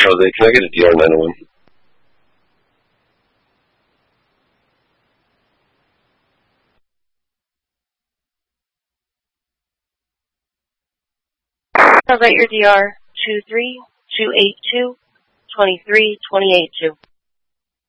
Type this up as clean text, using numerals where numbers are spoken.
Jose. Can I get a DR 901? I'll get your DR 23282-23282.